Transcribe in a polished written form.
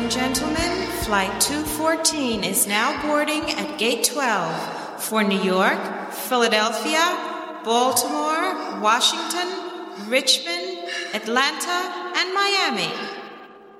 and gentlemen, Flight 214 is now boarding at Gate 12 for New York, Philadelphia, Baltimore, Washington, Richmond, Atlanta, and Miami.